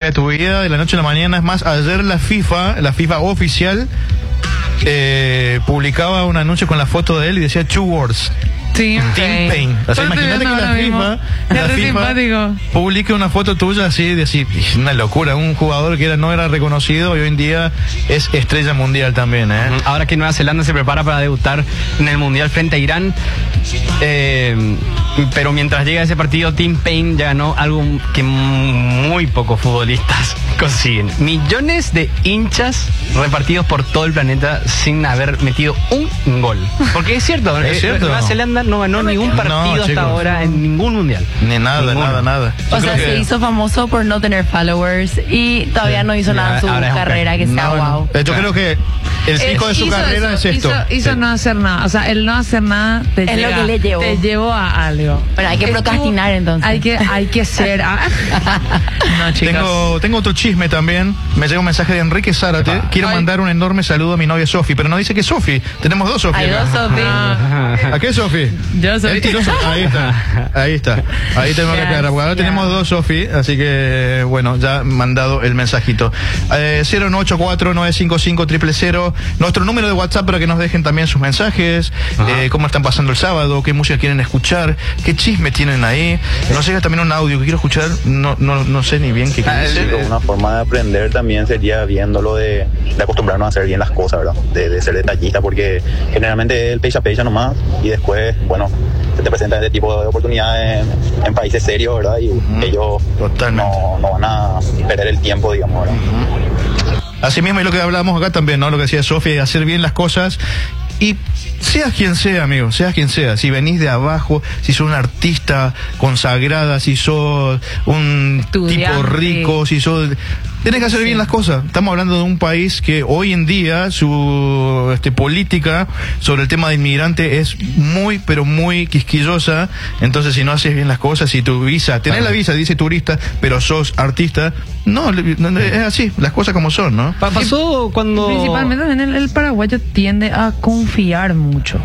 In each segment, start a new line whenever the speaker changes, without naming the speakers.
de tu vida, de la noche a la mañana. Es más, ayer la FIFA oficial, publicaba un anuncio con la foto de él y decía two words.
Team
Pain. O sea, imagínate que la FIFA publique una foto tuya así, de así, una locura. Un jugador que no era reconocido y hoy en día es estrella mundial también, ¿eh?
Ahora que Nueva Zelanda se prepara para debutar en el Mundial frente a Irán, pero mientras llega ese partido, Team Pain ya ganó algo que muy pocos futbolistas consiguen. Millones de hinchas repartidos por todo el planeta sin haber metido un gol. Porque es cierto, Nueva Zelanda no ganó ningún partido hasta ahora en ningún mundial.
Ni nada.
O sea, se hizo famoso por no tener followers y todavía no hizo nada en su carrera que sea wow.
Yo creo que el pico de su carrera es esto.
Hizo no hacer nada. O sea, el no hacer nada te llevó a algo.
Bueno, hay que procrastinar entonces.
Hay que ser. No, chicos.
Tengo otro chisme también. Me llega un mensaje de Enrique Zárate. Quiero mandar un enorme saludo a mi novia Sofi, pero no dice que Sofi. Tenemos dos Sofi.
Hay dos Sofi.
¿A qué Sofi?
Yo soy.
Ahí está. Ahí tengo que aclarar. Ahora tenemos dos Sofi, así que bueno, ya mandado el mensajito. 0984-955-000. Nuestro número de WhatsApp para que nos dejen también sus mensajes. Cómo están pasando el sábado, qué música quieren escuchar, qué chisme tienen ahí. Nos llega también un audio que quiero escuchar. No sé ni bien qué dice.
Una forma de aprender también sería viéndolo de acostumbrarnos a hacer bien las cosas, ¿verdad? De ser detallista, porque generalmente el page a page nomás y después, bueno, se te presentan este tipo de oportunidades en países serios, ¿verdad? Y ellos no van a perder el tiempo, digamos, ¿verdad?
Así mismo, y lo que hablamos acá también, ¿no? Lo que decía Sofía, hacer bien las cosas. Y seas quien sea, amigo, seas quien sea, si venís de abajo, si sos un artista consagrada, si sos un tipo rico, si sos... Tenés que hacer bien las cosas. Estamos hablando de un país que hoy en día su política sobre el tema de inmigrante es muy, pero muy quisquillosa. Entonces, si no haces bien las cosas, si tu visa, tenés la visa, dice turista, pero sos artista, no, es así, las cosas como son, ¿no?
Pasó cuando...
Principalmente el paraguayo tiende a confiar mucho.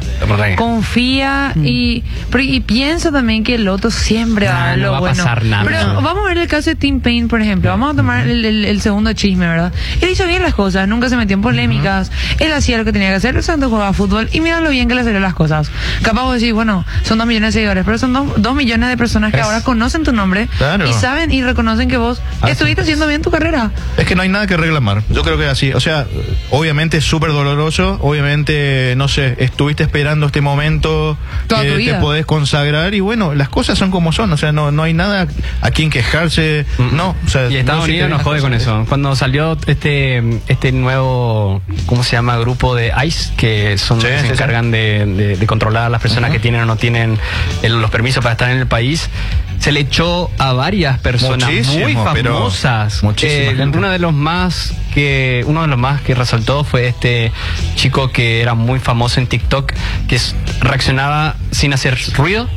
Confía y piensa también que el otro siempre va a dar lo bueno.
Pasar nada.
Pero vamos a ver el caso de Team Pain, por ejemplo. Vamos a tomar el segundo chisme, ¿verdad? Él hizo bien las cosas, nunca se metió en polémicas, él hacía lo que tenía que hacer, el santo jugaba fútbol y mira lo bien que le salió las cosas. Capaz vos decís, bueno, son 2 millones de seguidores, pero son 2 millones de personas que ahora conocen tu nombre y saben y reconocen que vos estuviste haciendo bien tu carrera.
Es que no hay nada que reclamar. Yo creo que así, o sea, obviamente es súper doloroso, obviamente, no sé, estuviste esperando este momento que te podés consagrar y bueno, las cosas son como son, o sea, no hay nada a quien quejarse, no, o sea,
y Estados Unidos nos jode con eso. Cuando salió este nuevo, ¿cómo se llama? Grupo de ICE, que son los que se encargan de controlar a las personas que tienen o no tienen los permisos para estar en el país, se le echó a varias personas muy famosas. Uno de los más que resaltó fue este chico que era muy famoso en TikTok, que reaccionaba sin hacer ruido,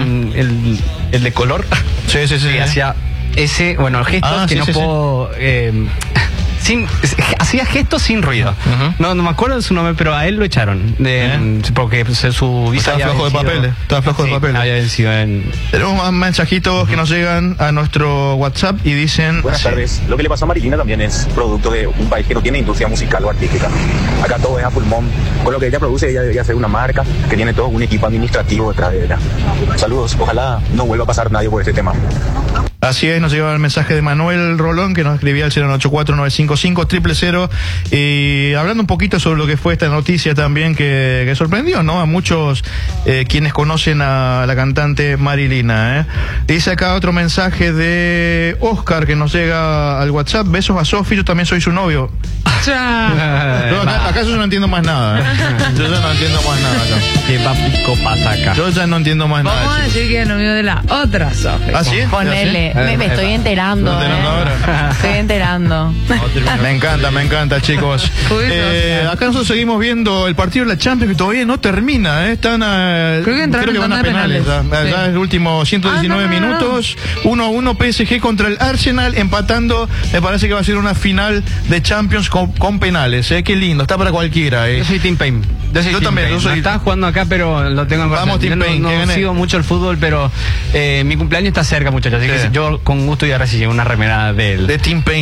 el de color. Que hacía gestos que no puedo... hacía gestos sin ruido. No me acuerdo de su nombre, pero a él lo echaron porque su visa
estaba flojo de papel.
Había vencido
Tenemos más mensajitos que nos llegan a nuestro WhatsApp y dicen:
buenas tardes. Lo que le pasó a Marilina también es producto de un país que no tiene industria musical o artística. Acá todo es a pulmón. Con lo que ella produce, ella debería ser una marca que tiene todo un equipo administrativo detrás de ella. Saludos, ojalá no vuelva a pasar nadie por este tema.
Así es, nos llegaba el mensaje de Manuel Rolón, que nos escribía al 094-955-000, y hablando un poquito sobre lo que fue esta noticia también que sorprendió, ¿no? A muchos quienes conocen a la cantante Marilina, Dice acá otro mensaje de Oscar que nos llega al WhatsApp: besos a Sofi, yo también soy su novio. Acá yo no entiendo más nada, Yo ya no entiendo más nada acá.
¿Qué papico pasa acá?
Yo ya no entiendo más nada.
Vamos a decir que es novio de la otra Sofi.
¿Ah, sí?
Ponele. Me estoy enterando.
Ahora.
Estoy enterando.
Me encanta, chicos. Acá nosotros seguimos viendo el partido de la Champions, que todavía no termina, Están creo que van a penales. Ya es el último 119 minutos. 1-1 PSG contra el Arsenal, empatando. Me parece que va a ser una final de Champions con penales, Qué lindo, está para cualquiera,
Yo soy Team Pain.
Yo también.
No estaba jugando acá, pero lo tengo en cuenta.
Vamos, Team Pain.
No sigo mucho el fútbol, pero mi cumpleaños está cerca, muchachos. Así que yo con gusto ya recibí una remera de
Team Pain.